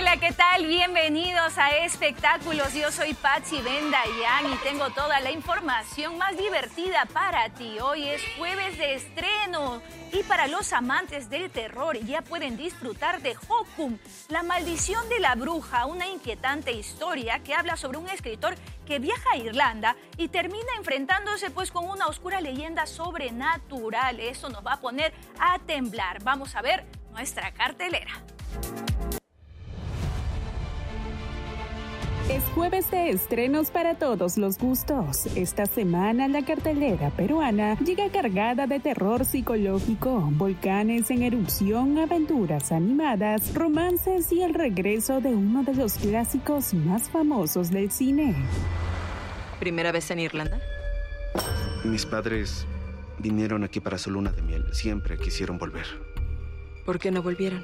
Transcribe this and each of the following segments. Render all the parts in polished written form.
Hola, ¿qué tal? Bienvenidos a Espectáculos. Yo soy Patsy Bendayan y tengo toda la información más divertida para ti. Hoy es jueves de estreno y para los amantes del terror ya pueden disfrutar de Hokum, la maldición de la bruja, una inquietante historia que habla sobre un escritor que viaja a Irlanda y termina enfrentándose pues con una oscura leyenda sobrenatural. Eso nos va a poner a temblar. Vamos a ver nuestra cartelera. Es jueves de estrenos para todos los gustos. Esta semana la cartelera peruana llega cargada de terror psicológico, volcanes en erupción, aventuras animadas, romances y el regreso de uno de los clásicos más famosos del cine. ¿Primera vez en Irlanda? Mis padres vinieron aquí para su luna de miel. Siempre quisieron volver. ¿Por qué no volvieron?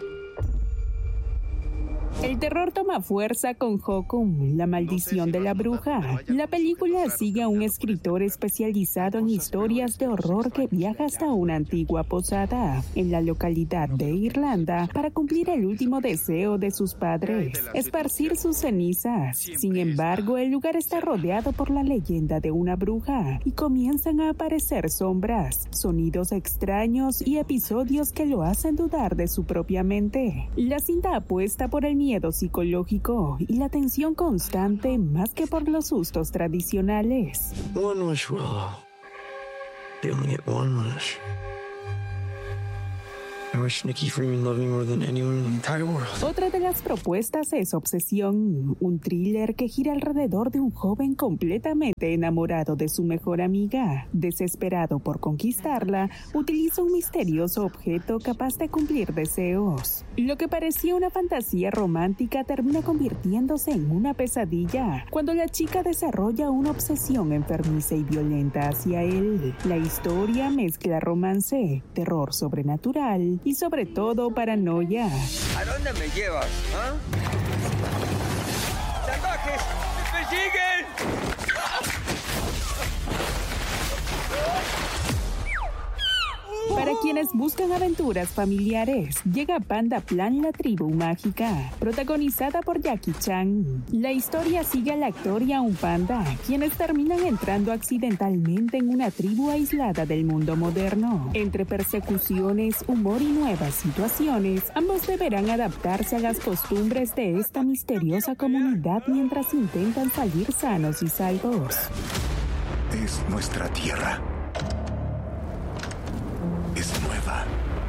El terror toma fuerza con Hokum, la maldición de la bruja. La película sigue a un escritor especializado en historias de horror que viaja hasta una antigua posada en la localidad de Irlanda para cumplir el último deseo de sus padres, esparcir sus cenizas. Sin embargo, el lugar está rodeado por la leyenda de una bruja y comienzan a aparecer sombras, sonidos extraños y episodios que lo hacen dudar de su propia mente. La cinta apuesta por el miedo psicológico y la tensión constante más que por los sustos tradicionales. One wish, Willow. They only get one wish. I wish Nikki Freeman loved me more than anyone in the entire world. Otra de las propuestas es Obsesión, un thriller que gira alrededor de un joven completamente enamorado de su mejor amiga. Desesperado por conquistarla, utiliza un misterioso objeto capaz de cumplir deseos. Lo que parecía una fantasía romántica termina convirtiéndose en una pesadilla cuando la chica desarrolla una obsesión enfermiza y violenta hacia él. La historia mezcla romance, terror sobrenatural y sobre todo paranoia. ¿A dónde me llevas? ¿Ah? ¡Salvajes! ¡Me persiguen! Para quienes buscan aventuras familiares, llega Panda Plan, la tribu mágica, protagonizada por Jackie Chan. La historia sigue al actor y a un panda, quienes terminan entrando accidentalmente en una tribu aislada del mundo moderno. Entre persecuciones, humor y nuevas situaciones, ambos deberán adaptarse a las costumbres de esta misteriosa comunidad mientras intentan salir sanos y salvos. Es nuestra tierra. Es nueva.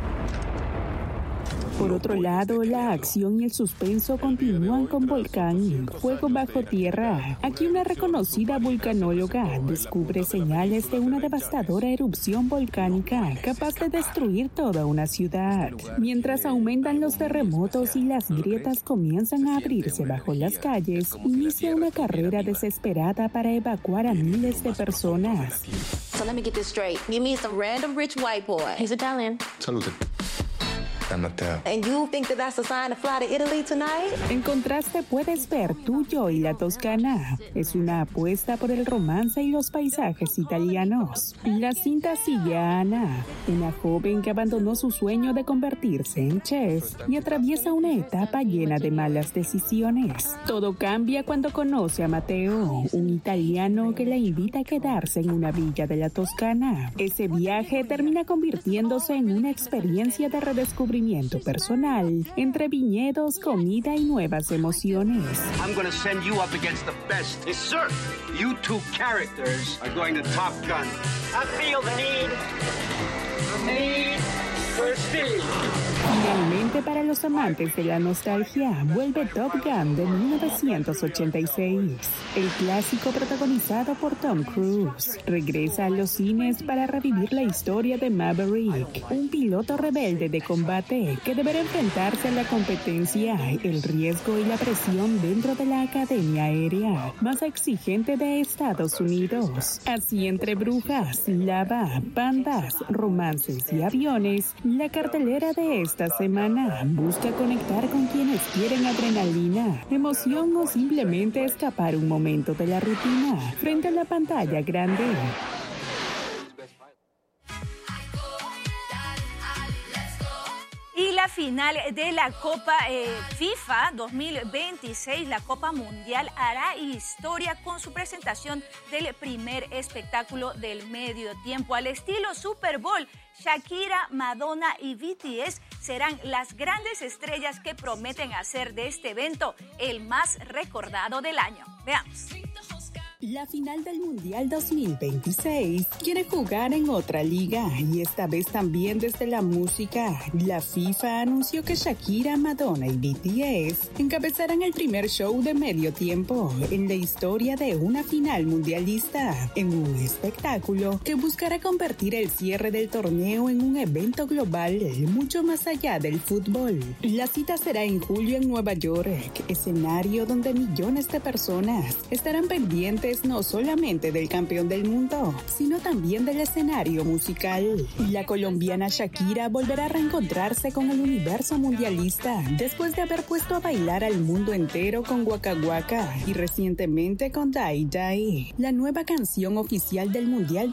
Por otro lado, la acción y el suspenso continúan con Volcán, Fuego bajo tierra. Aquí una reconocida vulcanóloga descubre señales de una devastadora erupción volcánica capaz de destruir toda una ciudad. Mientras aumentan los terremotos y las grietas comienzan a abrirse bajo las calles, inicia una carrera desesperada para evacuar a miles de personas. So let me get this straight. You meet some random rich white boy. He's Italian. Salute. Mateo. And you think that that's a sign to fly to Italy tonight? En contraste, puedes ver Tuyo y la Toscana. Es una apuesta por el romance y los paisajes italianos. La cinta sigue a Ana, una joven que abandonó su sueño de convertirse en chef y atraviesa una etapa llena de malas decisiones. Todo cambia cuando conoce a Mateo, un italiano que la invita a quedarse en una villa de la Toscana. Ese viaje termina convirtiéndose en una experiencia de redescubrimiento personal, entre viñedos, comida y nuevas emociones. I'm gonna send you up against the best. Yes, sir. You two characters are going to Top Gun. I feel the need for speed. Finalmente, para los amantes de la nostalgia, vuelve Top Gun de 1986. El clásico protagonizado por Tom Cruise regresa a los cines para revivir la historia de Maverick, un piloto rebelde de combate que deberá enfrentarse a la competencia, el riesgo y la presión dentro de la Academia Aérea más exigente de Estados Unidos. Así, entre brujas, lava, pandas, romances y aviones, la cartelera de esta semana busca conectar con quienes quieren adrenalina, emoción o simplemente escapar un momento de la rutina frente a la pantalla grande. Y la la final de la Copa FIFA 2026, la Copa Mundial, hará historia con su presentación del primer espectáculo del medio tiempo. Al estilo Super Bowl, Shakira, Madonna y BTS serán las grandes estrellas que prometen hacer de este evento el más recordado del año. Veamos. La final del Mundial 2026 quiere jugar en otra liga y esta vez también desde la música. La FIFA anunció que Shakira, Madonna y BTS encabezarán el primer show de medio tiempo en la historia de una final mundialista, en un espectáculo que buscará convertir el cierre del torneo en un evento global mucho más allá del fútbol. La cita será en julio en Nueva York, escenario donde millones de personas estarán pendientes no solamente del campeón del mundo, sino también del escenario musical. La colombiana Shakira volverá a reencontrarse con el universo mundialista después de haber puesto a bailar al mundo entero con Waka Waka y recientemente con Die Die, la nueva canción oficial del Mundial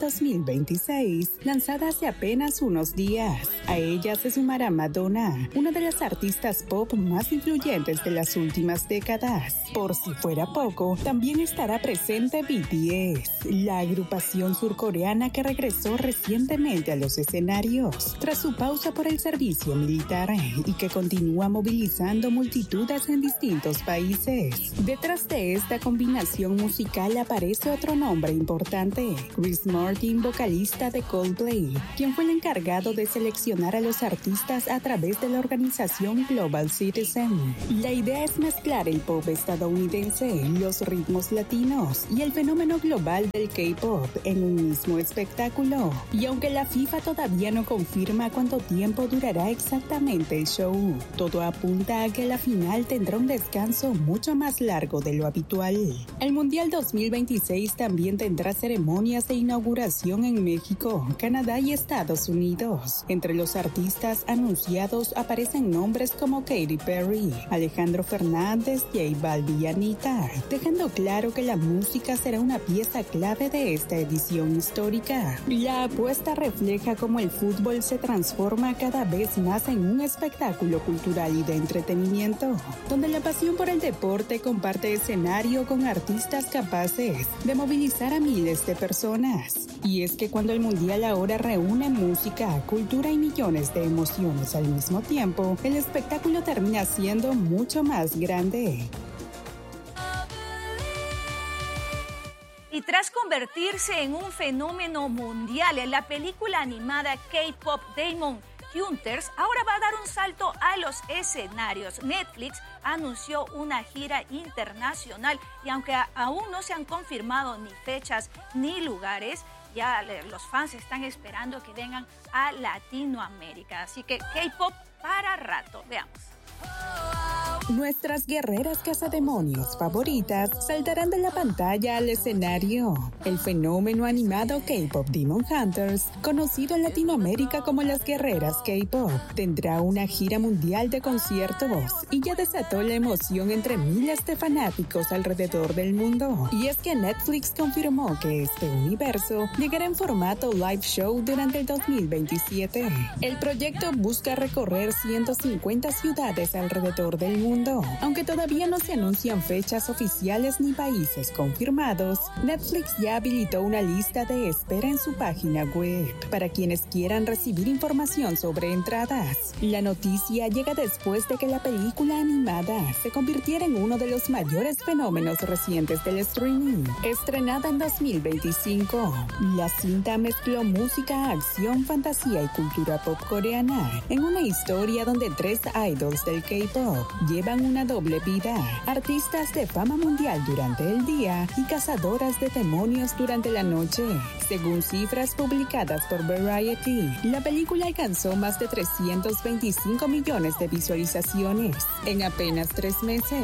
2026, lanzada hace apenas unos días. A ella se sumará Madonna, una de las artistas pop más influyentes de las últimas décadas. Por si fuera poco, también estará presente BTS, la agrupación surcoreana que regresó recientemente a los escenarios tras su pausa por el servicio militar y que continúa movilizando multitudes en distintos países. Detrás de esta combinación musical aparece otro nombre importante, Chris Martin, vocalista de Coldplay, quien fue el encargado de seleccionar a los artistas a través de la organización Global Citizen. La idea es mezclar el pop estadounidense, los ritmos latinos y el fenómeno global del K-pop en un mismo espectáculo. Y aunque la FIFA todavía no confirma cuánto tiempo durará exactamente el show, todo apunta a que la final tendrá un descanso mucho más largo de lo habitual. El Mundial 2026 también tendrá ceremonias de inauguración en México, Canadá y Estados Unidos. Entre los artistas anunciados aparecen nombres como Katy Perry, Alejandro Fernández, J Balvin y Anita, dejando claro que la música será una pieza clave de esta edición histórica. La apuesta refleja cómo el fútbol se transforma cada vez más en un espectáculo cultural y de entretenimiento, donde la pasión por el deporte comparte escenario con artistas capaces de movilizar a miles de personas. Y es que cuando el Mundial ahora reúne música, cultura y millones de emociones al mismo tiempo, el espectáculo termina siendo mucho más grande. Y tras convertirse en un fenómeno mundial en la película animada K-Pop Demon Hunters, ahora va a dar un salto a los escenarios. Netflix anunció una gira internacional y aunque aún no se han confirmado ni fechas ni lugares, ya los fans están esperando que vengan a Latinoamérica. Así que K-Pop para rato. Veamos. Nuestras guerreras cazademonios favoritas saltarán de la pantalla al escenario. El fenómeno animado K-Pop Demon Hunters, conocido en Latinoamérica como las guerreras K-Pop, tendrá una gira mundial de conciertos y ya desató la emoción entre miles de fanáticos alrededor del mundo. Y es que Netflix confirmó que este universo llegará en formato live show durante el 2027. El proyecto busca recorrer 150 ciudades alrededor del mundo. Aunque todavía no se anuncian fechas oficiales ni países confirmados, Netflix ya habilitó una lista de espera en su página web para quienes quieran recibir información sobre entradas. La noticia llega después de que la película animada se convirtiera en uno de los mayores fenómenos recientes del streaming. Estrenada en 2025, la cinta mezcló música, acción, fantasía y cultura pop coreana en una historia donde 3 idols del K-pop llevan una doble vida, artistas de fama mundial durante el día y cazadoras de demonios durante la noche. Según cifras publicadas por Variety, la película alcanzó más de 325 millones de visualizaciones en apenas 3 meses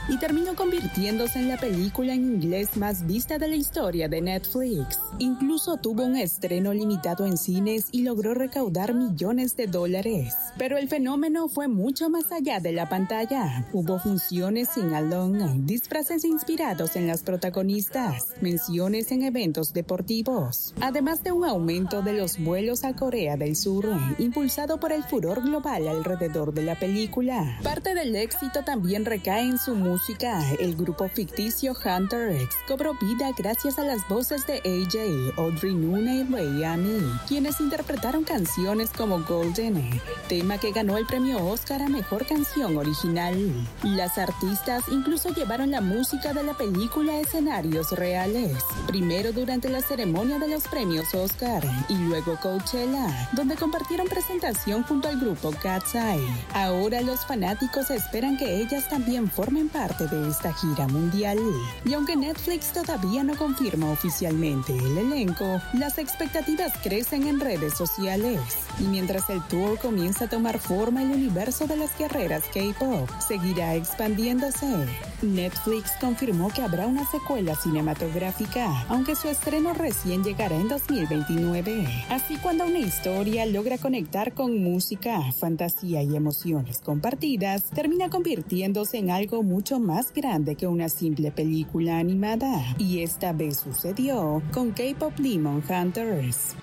y terminó convirtiéndose en la película en inglés más vista de la historia de Netflix. Incluso tuvo un estreno limitado en cines y logró recaudar millones de dólares. Pero el fenómeno fue mucho más allá de la pantalla. Hubo funciones sing-along, disfraces inspirados en las protagonistas, menciones en eventos deportivos, además de un aumento de los vuelos a Corea del Sur, impulsado por el furor global alrededor de la película. Parte del éxito también recae en su música. El grupo ficticio Hunter X cobró vida gracias a las voces de AJ, Audrey Nuna y Ray Ami, quienes interpretaron canciones como Golden, tema que ganó el premio Oscar a Mejor Canción Original. Las artistas incluso llevaron la música de la película a escenarios reales, primero durante la ceremonia de los premios Oscar y luego Coachella, donde compartieron presentación junto al grupo Cat's Eye. Ahora los fanáticos esperan que ellas también formen parte de esta gira mundial. Y aunque Netflix todavía no confirma oficialmente el elenco, las expectativas crecen en redes sociales. Y mientras el tour comienza a tomar forma, el universo de las guerreras K-pop seguirá expandiéndose. Netflix confirmó que habrá una secuela cinematográfica, aunque su estreno recién llegará en 2029. Así, cuando una historia logra conectar con música, fantasía y emociones compartidas, termina convirtiéndose en algo mucho más grande que una simple película animada. Y esta vez sucedió con K-Pop Demon Hunters.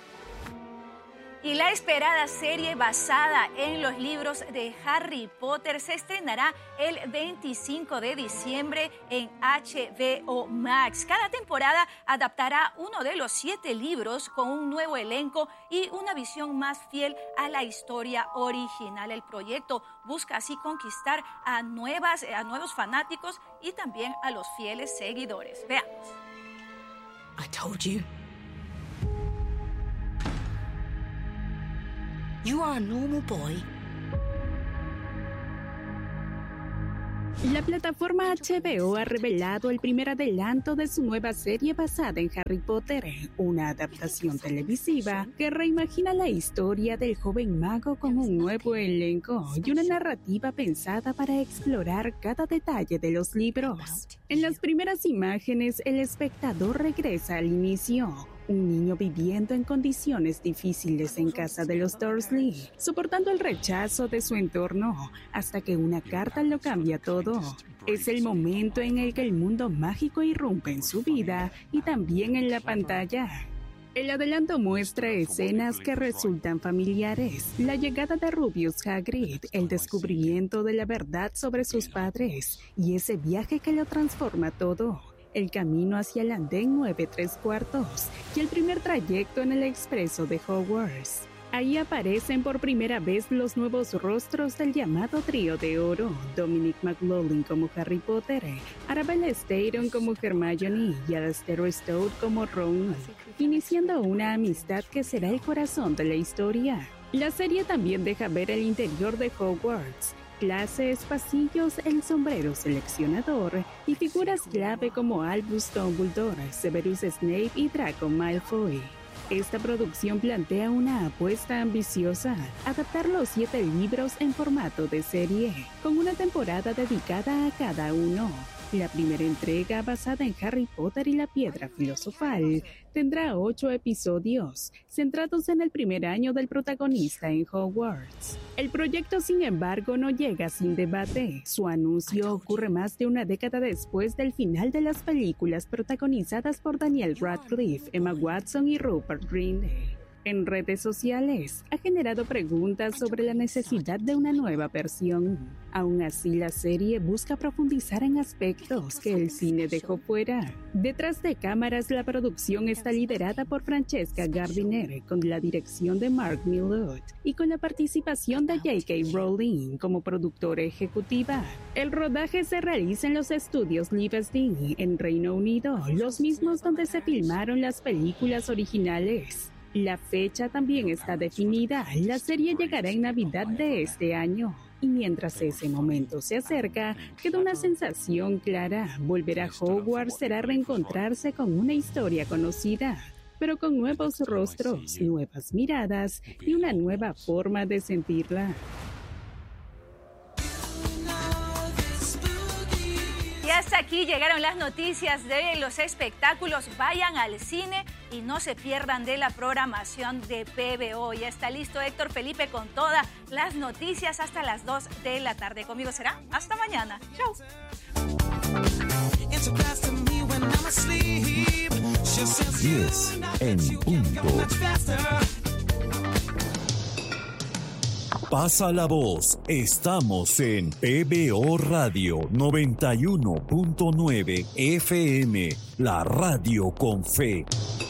Y la esperada serie basada en los libros de Harry Potter se estrenará el 25 de diciembre en HBO Max. Cada temporada adaptará uno de los 7 libros con un nuevo elenco y una visión más fiel a la historia original. El proyecto busca así conquistar a nuevos fanáticos y también a los fieles seguidores. Veamos. I told you. You are a normal boy. La plataforma HBO ha revelado el primer adelanto de su nueva serie basada en Harry Potter, una adaptación televisiva que reimagina la historia del joven mago con un nuevo elenco y una narrativa pensada para explorar cada detalle de los libros. En las primeras imágenes, el espectador regresa al inicio. Un niño viviendo en condiciones difíciles en casa de los Dursley, soportando el rechazo de su entorno, hasta que una carta lo cambia todo. Es el momento en el que el mundo mágico irrumpe en su vida y también en la pantalla. El adelanto muestra escenas que resultan familiares: la llegada de Rubius Hagrid, el descubrimiento de la verdad sobre sus padres y ese viaje que lo transforma todo. El camino hacia el andén 9 3/4 y el primer trayecto en el expreso de Hogwarts. Ahí aparecen por primera vez los nuevos rostros del llamado Trío de Oro: Dominic McLaughlin como Harry Potter, Arabella Staton como Hermione y Alastair Stout como Ron, iniciando una amistad que será el corazón de la historia. La serie también deja ver el interior de Hogwarts: clases, pasillos, el sombrero seleccionador y figuras clave como Albus Dumbledore, Severus Snape y Draco Malfoy. Esta producción plantea una apuesta ambiciosa: adaptar los 7 libros en formato de serie, con una temporada dedicada a cada uno. La primera entrega, basada en Harry Potter y la Piedra Filosofal, tendrá 8 episodios, centrados en el primer año del protagonista en Hogwarts. El proyecto, sin embargo, no llega sin debate. Su anuncio ocurre más de una década después del final de las películas protagonizadas por Daniel Radcliffe, Emma Watson y Rupert Grint. En redes sociales, ha generado preguntas sobre la necesidad de una nueva versión. Aún así, la serie busca profundizar en aspectos que el cine dejó fuera. Detrás de cámaras, la producción está liderada por Francesca Gardiner, con la dirección de Mark Millot y con la participación de J.K. Rowling como productora ejecutiva. El rodaje se realiza en los estudios Livingston, en Reino Unido, los mismos donde se filmaron las películas originales. La fecha también está definida. La serie llegará en Navidad de este año. Y mientras ese momento se acerca, queda una sensación clara: volver a Hogwarts será reencontrarse con una historia conocida, pero con nuevos rostros, nuevas miradas y una nueva forma de sentirla. hasta aquí llegaron las noticias de los espectáculos. Vayan al cine y no se pierdan de la programación de PBO. Ya está listo Héctor Felipe con todas las noticias hasta las 2 de la tarde. Conmigo será hasta mañana. Chau. 10 en punto. Pasa la voz. Estamos en PBO Radio 91.9 FM, la radio con fe.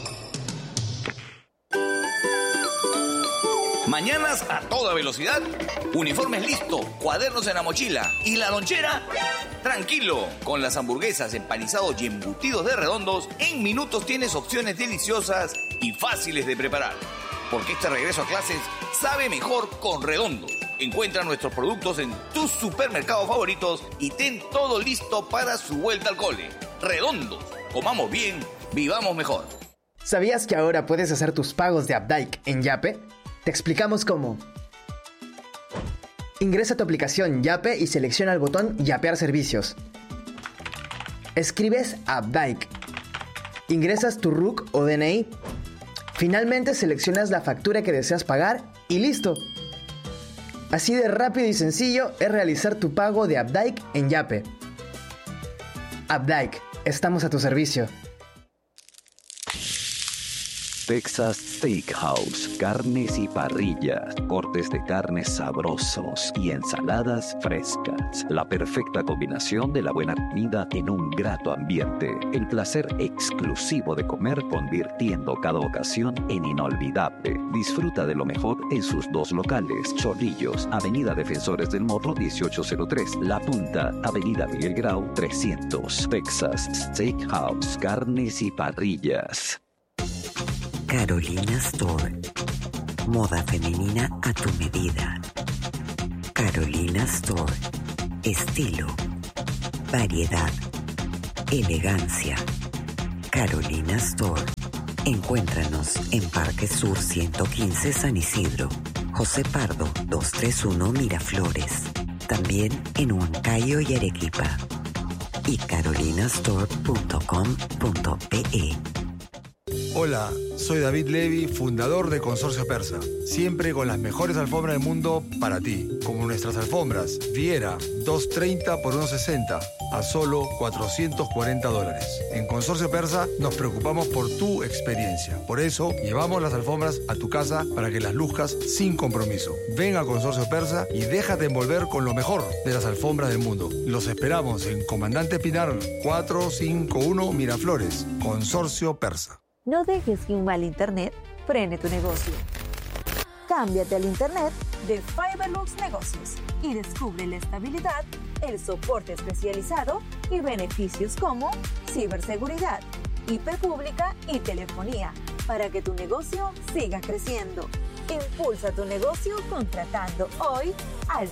Mañanas a toda velocidad, uniformes listo, cuadernos en la mochila y la lonchera. Tranquilo, con las hamburguesas, empanizados y embutidos de Redondos, en minutos tienes opciones deliciosas y fáciles de preparar. Porque este regreso a clases sabe mejor con Redondos. Encuentra nuestros productos en tus supermercados favoritos y ten todo listo para su vuelta al cole. Redondos, comamos bien, vivamos mejor. ¿Sabías que ahora puedes hacer tus pagos de Updike en Yape? Te explicamos cómo. Ingresa a tu aplicación Yape y selecciona el botón Yapear servicios. Escribes Updike. Ingresas tu RUC o DNI. Finalmente seleccionas la factura que deseas pagar y ¡listo! Así de rápido y sencillo es realizar tu pago de Updike en Yape. Updike, estamos a tu servicio. Texas Steakhouse, carnes y parrillas, cortes de carnes sabrosos y ensaladas frescas. La perfecta combinación de la buena comida en un grato ambiente. El placer exclusivo de comer convirtiendo cada ocasión en inolvidable. Disfruta de lo mejor en sus dos locales. Chorrillos, Avenida Defensores del Morro 1803. La Punta, Avenida Miguel Grau 300. Texas Steakhouse, carnes y parrillas. Carolina Store. Moda femenina a tu medida. Carolina Store. Estilo, variedad, elegancia. Carolina Store. Encuéntranos en Parque Sur 115 San Isidro, José Pardo 231 Miraflores. También en Huancayo y Arequipa. Y carolinastore.com.pe. Hola, soy David Levy, fundador de Consorcio Persa. Siempre con las mejores alfombras del mundo para ti. Como nuestras alfombras Viera, 230 por 160 a solo $440. En Consorcio Persa nos preocupamos por tu experiencia. Por eso llevamos las alfombras a tu casa para que las luzcas sin compromiso. Ven a Consorcio Persa y déjate envolver con lo mejor de las alfombras del mundo. Los esperamos en Comandante Pinar 451 Miraflores. Consorcio Persa. No dejes que un mal internet frene tu negocio. Cámbiate al internet de Fiberlux Negocios y descubre la estabilidad, el soporte especializado y beneficios como ciberseguridad, IP pública y telefonía para que tu negocio siga creciendo. Impulsa tu negocio contratando hoy al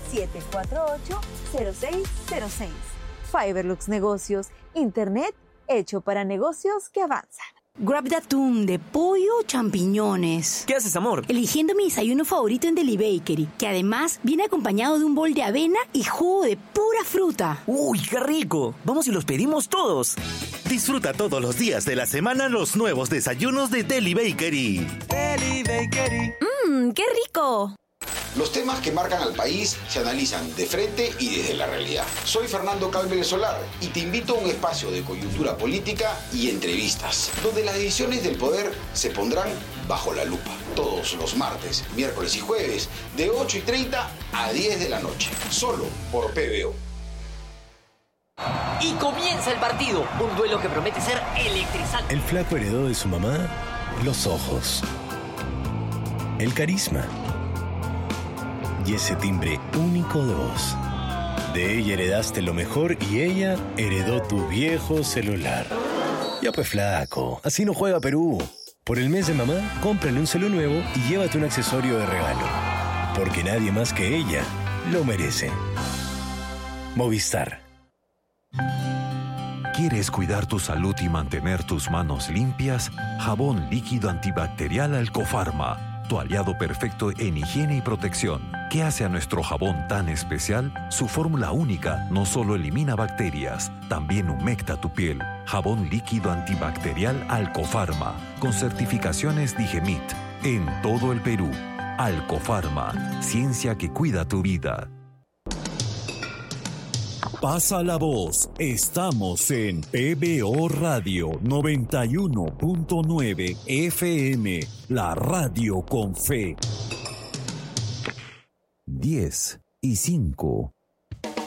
748-0606. Fiberlux Negocios, internet hecho para negocios que avanzan. Grab de atún, de pollo o champiñones. ¿Qué haces, amor? Eligiendo mi desayuno favorito en Deli Bakery, que además viene acompañado de un bol de avena y jugo de pura fruta. ¡Uy, qué rico! Vamos y los pedimos todos. Disfruta todos los días de la semana los nuevos desayunos de Deli Bakery. Deli Bakery. ¡Qué rico! Los temas que marcan al país se analizan de frente y desde la realidad. Soy Fernando Cálvarez Solar y te invito a un espacio de coyuntura política y entrevistas, donde las decisiones del poder se pondrán bajo la lupa. Todos los martes, miércoles y jueves, de 8:30 a 10 de la noche. Solo por PBO. Y comienza el partido. Un duelo que promete ser electrizante. El flaco heredó de su mamá los ojos, el carisma y ese timbre único de voz. De ella heredaste lo mejor y ella heredó tu viejo celular. Ya pues flaco, así no juega Perú. Por el mes de mamá, cómprale un celu nuevo y llévate un accesorio de regalo. Porque nadie más que ella lo merece. Movistar. ¿Quieres cuidar tu salud y mantener tus manos limpias? Jabón líquido antibacterial Alcofarma. tu aliado perfecto en higiene y protección. ¿Qué hace a nuestro jabón tan especial? Su fórmula única no solo elimina bacterias, también humecta tu piel. Jabón líquido antibacterial Alcofarma, con certificaciones Digemit, en todo el Perú. Alcofarma, ciencia que cuida tu vida. Pasa la voz, estamos en PBO Radio 91.9 FM, la radio con fe. 10:05.